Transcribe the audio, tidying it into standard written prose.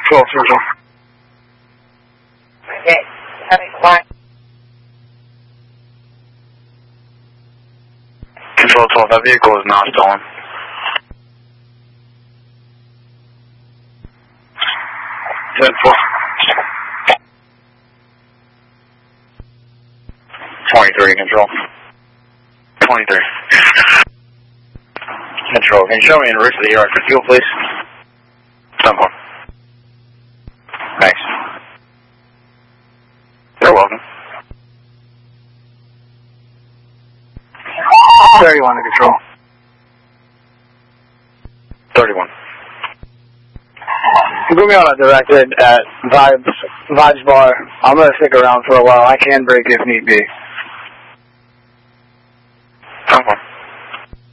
12 Circle. Okay. Control 12, that vehicle is not stolen. Ten 4. 23, Control. 23. Control, can you show me in route to the yard for fuel, please? 10 4. Thanks. You're welcome. 31 to Control. 31. You put me on a directed at Vibes Bar. I'm going to stick around for a while. I can break if need be.